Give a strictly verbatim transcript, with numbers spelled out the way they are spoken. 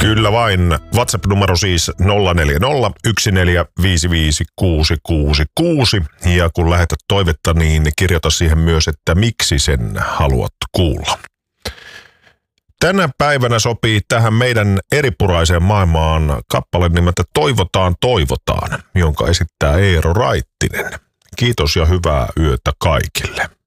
Kyllä vain. WhatsApp-numero siis nolla neljä nolla, yksi neljä viisi viisi, kuusi kuusi kuusi. Ja kun lähetät toivetta, niin kirjoita siihen myös, että miksi sen haluat kuulla. Tänä päivänä sopii tähän meidän eripuraiseen maailmaan kappale nimeltä Toivotaan, toivotaan, jonka esittää Eero Raittinen. Kiitos ja hyvää yötä kaikille.